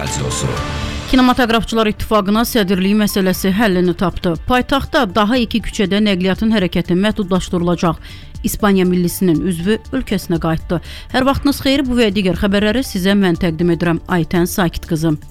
Radiosu. Kinematoqrafçılar İttifaqına sədrliyi məsələsi həllini tapdı. Paytaxtda daha 2 küçədə nəqliyyatın hərəkəti məhdudlaşdırılacaq. İspaniya millisinin üzvü ölkəsinə qayıtdı. Hər vaxtınız xeyir, bu və digər xəbərləri sizə mən təqdim edirəm. Aytən Sakit qızım.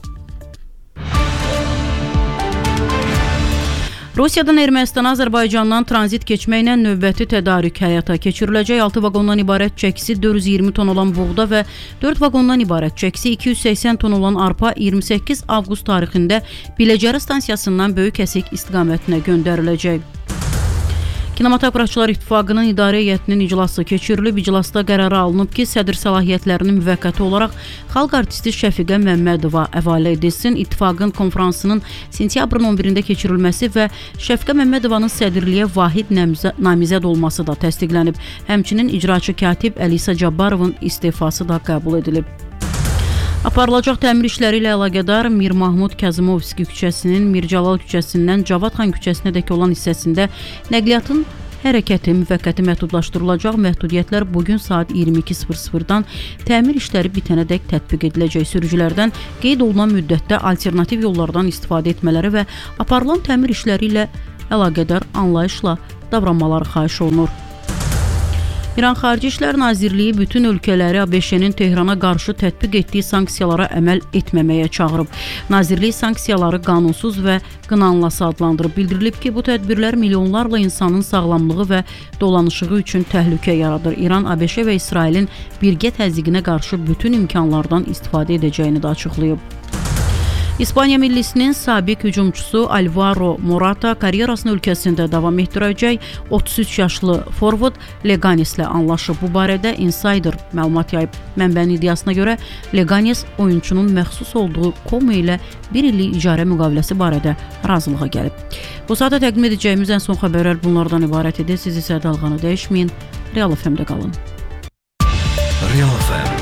Rusiyadan Ermənistana Azərbaycandan tranzit keçməklə növbəti tədarük həyata keçiriləcək. 6 vaqondan ibarət çəkisi 420 ton olan buğda və 4 vaqondan ibarət çəkisi 280 ton olan arpa 28 avqust tarixində Biləcəri stansiyasından Böyükəsik istiqamətinə göndəriləcək. Kinematoqrafçılar İttifaqının idarə heyətinin iclası keçirilib. İclasda qərara alınıb ki, sədr səlahiyyətlərinin müvəqqəti olaraq xalq artisti Şəfiqə Məmmədova həvalə edilsin. İttifaqın konfransının sentyabrın 11-də keçirilməsi və Şəfiqə Məmmədovanın sədrliyə vahid namizəd olması da təsdiqlənib. Həmçinin icraçı katib Əlisa Cabbarovun istefası da qəbul edilib. Aparılacaq təmir işləri ilə əlaqədar Mir Mahmud Kazımovski küçəsinin Mircəlal küçəsindən Cavad xan küçəsinədək olan hissəsində nəqliyyatın hərəkəti müvəqqəti məhdudlaşdırılacaq. Məhdudiyyətlər bugün saat 22:00-dan təmir işləri bitənədək tətbiq ediləcək. Sürücülərdən qeyd olunan müddətdə alternativ yollardan istifadə etmələri və aparılan təmir işləri ilə əlaqədar anlayışla davranmaları xahiş olunur. İran Xarici İşlər Nazirliyi bütün ölkələri ABŞ-nin Tehrana qarşı tətbiq etdiyi sanksiyalara əməl etməməyə çağırıb. Nazirlik sanksiyaları qanunsuz və qınanlası adlandırıb. Bildirilib ki, bu tədbirlər milyonlarla insanın sağlamlığı və dolanışığı üçün təhlükə yaradır. İran, ABŞ və İsrailin birgə təzyiqinə qarşı bütün imkanlardan istifadə edəcəyini də açıqlayıb. İspaniya millisinin sabiq hücumçusu Alvaro Morata karyerasını ölkəsində davam etdirəcək. 33 yaşlı forvard Leganeslə anlaşıb. Bu barədə Insider məlumat yayıb. Mənbənin iddiasına görə Leganes oyunçunun məxsus olduğu Como ilə 1 illik icarə müqaviləsi barədə razılığa gəlib. Bu saata təqdim edəcəyimiz ən son xəbərlər bunlardan ibarət edir. Siz isə dalğanı dəyişməyin. Real FM-də qalın. Real FM.